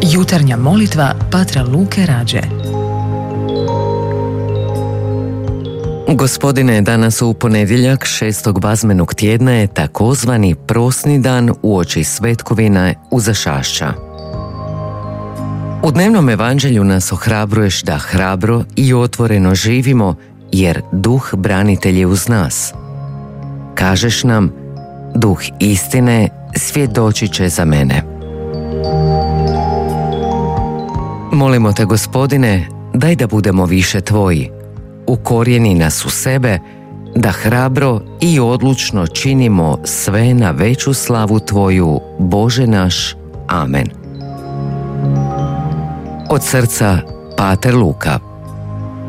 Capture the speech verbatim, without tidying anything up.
Jutarnja molitva Patra Luke Rađe. Gospodine, danas u ponedjeljak šestog bazmenog tjedna je takozvani prosni dan uoči svetkovina Uzašašća. U dnevnom evanđelju nas ohrabruješ da hrabro i otvoreno živimo, jer duh branitelj je uz nas. Kažeš nam, duh istine svjedoči će za mene. Molimo te, Gospodine, daj da budemo više tvoji. Ukorijeni nas u sebe, da hrabro i odlučno činimo sve na veću slavu tvoju, Bože naš. Amen. Od srca, Pater Luka.